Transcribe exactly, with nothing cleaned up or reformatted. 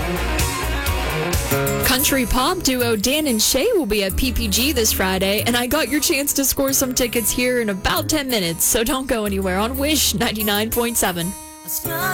Country pop duo Dan and Shay will be at P P G this Friday, and I got your chance to score some tickets here in about ten minutes, so don't go anywhere on Wish ninety-nine point seven.